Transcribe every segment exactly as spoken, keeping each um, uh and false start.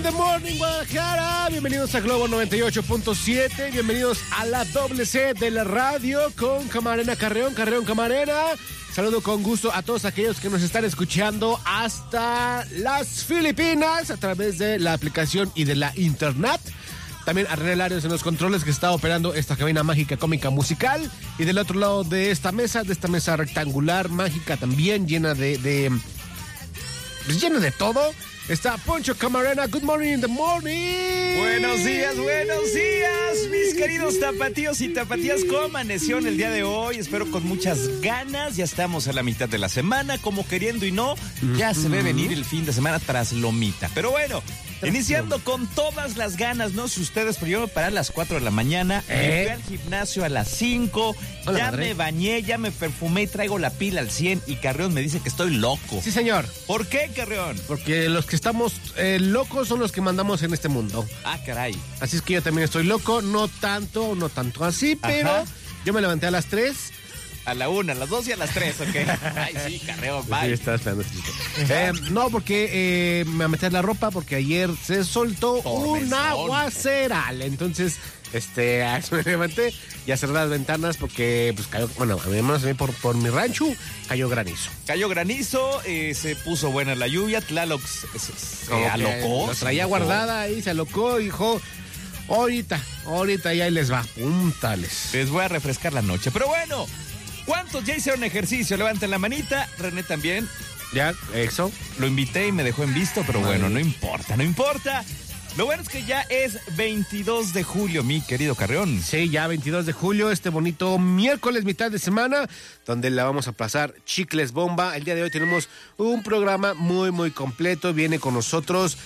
the morning, Guadalajara. Bienvenidos a Globo noventa y ocho punto siete. Bienvenidos a la doble C de la radio con Camarena Carreón, Carreón Camarena. Saludo con gusto a todos aquellos que nos están escuchando hasta las Filipinas a través de la aplicación y de la internet. También a René Larios en los controles, que está operando esta cabina mágica, cómica, musical. Y del otro lado de esta mesa, de esta mesa rectangular, mágica también, llena de... de pues llena de todo, está Poncho Camarena. Good morning in the morning. Buenos días, buenos días, mis queridos tapatíos y tapatías. ¿Cómo amaneció en el día de hoy? Espero con muchas ganas. Ya estamos a la mitad de la semana, como queriendo y no. Ya se ve venir el fin de semana tras lomita. Pero bueno, iniciando con todas las ganas, no sé ustedes, pero yo me paré a las cuatro de la mañana, ¿Eh? me fui al gimnasio a las cinco, Hola, ya madre. me bañé, ya me perfumé y traigo la pila al cien y Carreón me dice que estoy loco. Sí, señor. ¿Por qué, Carreón? Porque los que estamos eh, locos son los que mandamos en este mundo. Ah, caray. Así es que yo también estoy loco, no tanto, no tanto así, pero Ajá. yo me levanté a las tres. A la una, a las dos y a las tres, ¿ok? Ay, sí, Carreón, bye. Sí, estaba esperando. Eh, no, porque eh, me metí la ropa porque ayer se soltó un aguaceral. Entonces, este, me levanté y a cerrar las ventanas porque, pues, cayó, bueno, a mí menos a mí por, por mi rancho, cayó granizo. Cayó granizo, eh, se puso buena la lluvia, Tlaloc se, se, se alocó. Lo traía se guardada ahí, se alocó, dijo... Ahorita, ahorita ya les va, púntales. Les voy a refrescar la noche, pero bueno... ¿Cuántos ya hicieron ejercicio? Levanten la manita. René también. Ya, eso. Lo invité y me dejó en visto, pero Ay. bueno, no importa, no importa. Lo bueno es que ya es veintidós de julio, mi querido Carreón. Sí, ya veintidós de julio, este bonito miércoles, mitad de semana, donde la vamos a pasar chicles bomba. El día de hoy tenemos un programa muy, muy completo. Viene con nosotros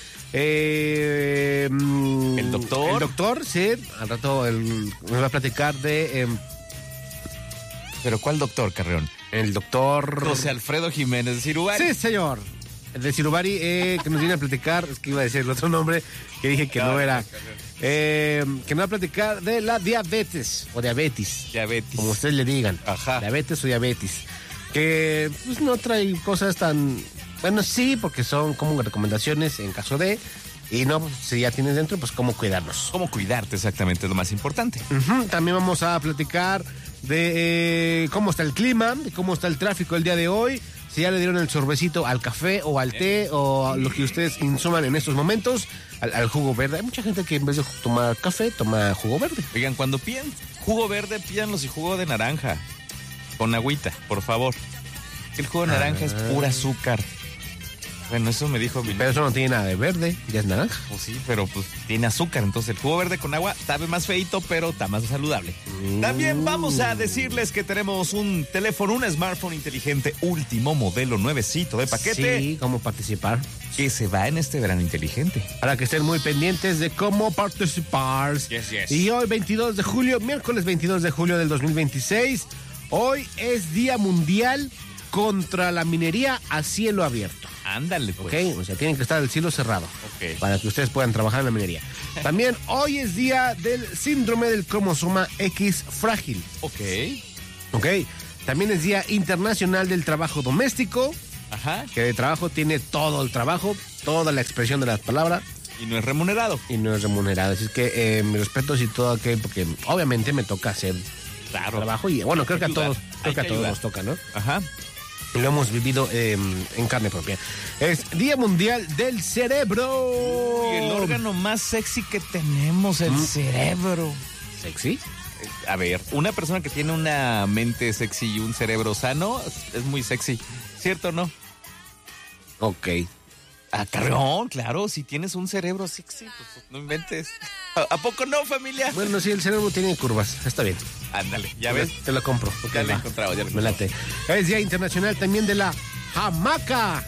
eh, el doctor. El doctor, sí. Al rato él nos va a platicar de... Eh, ¿Pero cuál doctor, Carreón? El doctor... José Alfredo Jiménez de Cirubari. Sí, señor. El de Cirubari, eh, que nos viene a platicar, es que iba a decir el otro nombre, que dije que no, no era. Eh, que nos va a platicar de la diabetes, o diabetes. Diabetes. Como ustedes le digan. Ajá. Diabetes o diabetes. Que pues, no trae cosas tan... Bueno, sí, porque son como recomendaciones en caso de... Y no, pues, si ya tienes dentro, pues cómo cuidarnos. Cómo cuidarte, exactamente, es lo más importante. Uh-huh. También vamos a platicar de eh, cómo está el clima, de cómo está el tráfico el día de hoy, si ya le dieron el sorbecito al café o al té o a lo que ustedes insuman en estos momentos, al, al jugo verde. Hay mucha gente que en vez de tomar café, toma jugo verde. Oigan, cuando piden jugo verde, pídanlos y jugo de naranja, con agüita, por favor. El jugo de naranja ah. es pura azúcar. Bueno, eso me dijo mi... Pero eso no tiene nada de verde, ya es naranja. Pues sí, pero pues tiene azúcar, entonces el jugo verde con agua sabe más feito, pero está más saludable. Mm. También vamos a decirles que tenemos un teléfono, un smartphone inteligente, último modelo, nuevecito de paquete. Sí, cómo participar. Que se va en este verano inteligente. Para que estén muy pendientes de cómo participar. Yes, yes. Y hoy, veintidós de julio, miércoles veintidós de julio del dos mil veintiséis, hoy es Día Mundial contra la minería a cielo abierto. Ándale, pues. Ok, o sea, tienen que estar el cielo cerrado. Ok. Para que ustedes puedan trabajar en la minería. También hoy es día del síndrome del cromosoma X frágil. Ok. Ok. También es día internacional del trabajo doméstico. Ajá. Que de trabajo tiene todo el trabajo, toda la expresión de la palabra. Y no es remunerado. Y no es remunerado. Así es que eh, mi respeto y todo aquel, porque obviamente me toca hacer claro. trabajo. Y bueno, creo que, que a todos, creo que a todos nos toca, ¿no? Ajá. Lo hemos vivido eh, en carne propia. Es Día Mundial del Cerebro. Uy, el órgano más sexy que tenemos, el ¿Mm? cerebro. ¿Sexy? A ver, una persona que tiene una mente sexy y un cerebro sano es muy sexy, ¿cierto o no? Ok. Ah, Carreón, claro, si tienes un cerebro sexy, pues no inventes. ¿A, ¿A poco no, familia? Bueno, sí, el cerebro tiene curvas, está bien. Ándale, ya ves. Te lo compro. Okay, ya lo he encontrado, ya lo Me late. Es Día Internacional también de la hamaca.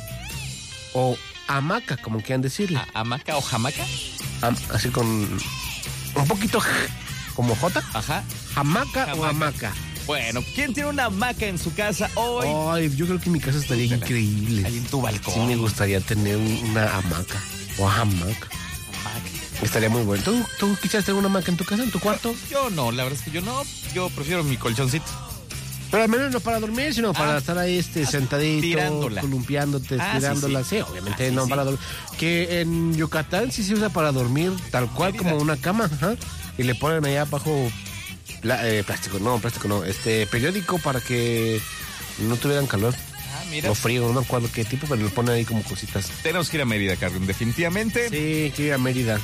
O hamaca, como quieran decirle. ¿A ¿Hamaca o jamaca? Am, así con un poquito como J. Ajá. Hamaca, Hamaca o hamaca. Bueno, ¿quién tiene una hamaca en su casa hoy? Ay, yo creo que en mi casa estaría Útela. increíble. Ahí en tu balcón. Sí, me gustaría tener una hamaca o hamaca. Estaría muy bueno. ¿Tú, ¿Tú quisieras tener una hamaca en tu casa, en tu cuarto? Yo no, la verdad es que yo no. Yo prefiero mi colchoncito. Pero al menos no para dormir, sino para Ah, estar ahí este sentadito, tirándola. columpiándote, Ah, sí, tirándola. sí. Sí, obviamente Ah, sí, no sí. para dormir. Que en Yucatán sí se usa para dormir, tal cual Mérida. como una cama, ajá. Y le ponen allá abajo pla- eh, plástico, no, plástico no, este periódico para que no tuvieran calor. Ah, mira. O frío, no me acuerdo qué tipo, pero le ponen ahí como cositas. Tenemos que ir a Mérida, Carmen, definitivamente. Sí, que ir a Mérida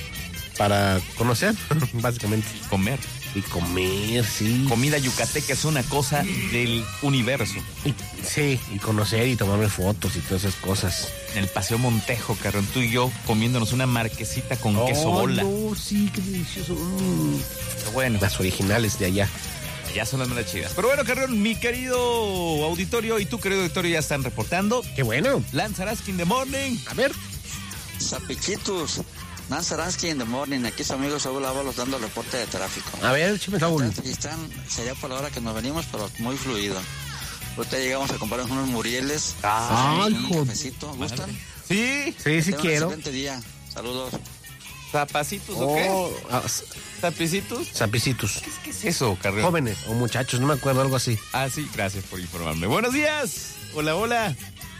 para conocer, básicamente. Comer. Y comer, sí. Comida yucateca es una cosa del universo. Y- sí, y conocer y tomarme fotos y todas esas cosas. En el Paseo Montejo, Carmen, tú y yo comiéndonos una marquesita con queso Oh, bola. no, sí, qué delicioso. Mm. Pero bueno, Las originales de allá. ya son las más chidas. Pero bueno, Carrión, mi querido auditorio y tu querido auditorio ya están reportando. Qué bueno. Lance Araski in the morning. A ver. Zapichitos, Nancy Aransky in the morning. Aquí su amigo Saúl Ábalos dando el reporte de tráfico. A ver, chime Saúl. Aquí están, sería por la hora que nos venimos, pero muy fluido. Ahorita llegamos a comprar unos murieles. Ah, un hijo. cafecito. ¿Gustan? Sí, Sí, sí Tengan un quiero. excelente día. Saludos. zapacitos o qué? Oh, ah, s- ¿Zapicitos? sapicitos. ¿Qué es, qué es eso, Carrión? Jóvenes o muchachos, no me acuerdo, algo así. Ah, sí, gracias por informarme. Buenos días. Hola, hola.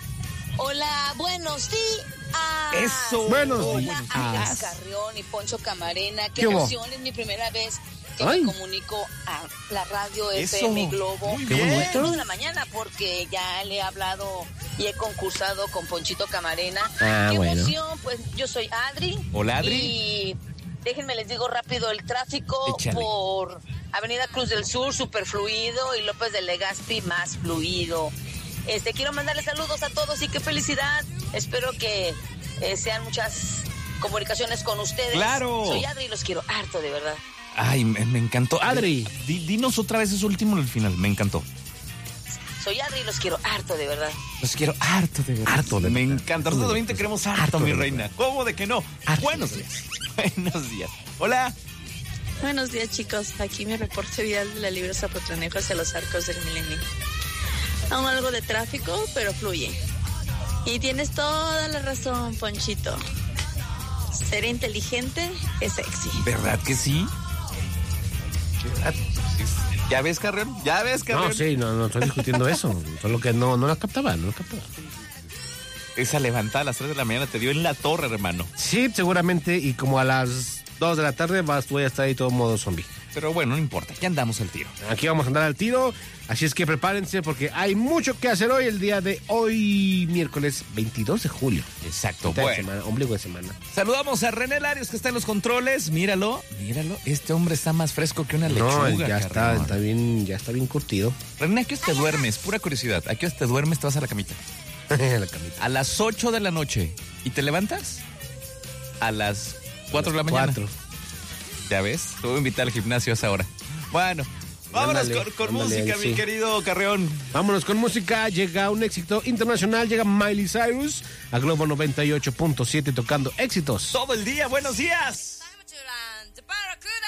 Hola, buenos días. Eso. Buenos Hola, días. Alex Carrión y Poncho Camarena. Qué ¿Qué hubo? emoción, es mi primera vez que Ay. me comunico a la radio Eso. F M Globo. Muy Qué bien. bonito. de la mañana porque ya le he hablado y he concursado con Ponchito Camarena. Ah, Qué bueno. emoción, pues yo soy Adri. Hola, Adri. Y déjenme les digo rápido el tráfico Échale. por Avenida Cruz del Sur, súper fluido, y López de Legazpi, más fluido. Este, quiero mandarles saludos a todos y qué felicidad. Espero que eh, sean muchas comunicaciones con ustedes. ¡Claro! Soy Adri y los quiero harto, de verdad. Ay, me, me encantó. Adri. Di- dinos otra vez eso último al final. Me encantó. Soy Adri y los quiero harto, de verdad. Los quiero harto de verdad. Harto de Me verdad. encanta. Nosotros también te queremos harto, Harto mi de reina. ¿Cómo de que no? Harto Buenos de días. Buenos días. Hola. Buenos días, chicos. Aquí mi reporte vial de la Libre Zapotlanejo hacia los Arcos del Milenio. Aún algo de tráfico, pero fluye. Y tienes toda la razón, Ponchito. Ser inteligente es sexy. ¿Verdad que sí? ¿Verdad? ¿Ya ves, Carrión? ¿Ya ves, Carrión? No, sí, no, no estoy discutiendo eso. Solo que no, no la captaba, no la captaba. Esa levantada a las tres de la mañana te dio en la torre, hermano. Sí, seguramente, y como a las dos de la tarde vas, voy a estar ahí todo modo zombie. Pero bueno, no importa. Ya andamos al tiro. Aquí vamos a andar al tiro, así es que prepárense porque hay mucho que hacer hoy, el día de hoy, miércoles veintidós de julio. Exacto. Mitad de Bueno. semana, ombligo de semana. Saludamos a René Larios que está en los controles. Míralo, míralo. Este hombre está más fresco que una lechuga. No, él ya está, Carrión. está bien, ya está bien curtido. René, ¿a qué hora te duermes? Pura curiosidad. ¿A qué hora te duermes? Te vas a la camita. La camita. A las ocho de la noche. ¿Y te levantas? A las cuatro de la mañana. Cuatro. Ya ves, te voy a invitar al gimnasio a esa hora. Bueno, vámonos Ándale, con, con ándale, música, sí. mi querido Carreón. Vámonos con música, llega un éxito internacional, llega Miley Cyrus a Globo noventa y ocho punto siete tocando éxitos. Todo el día, buenos días. Barracuda.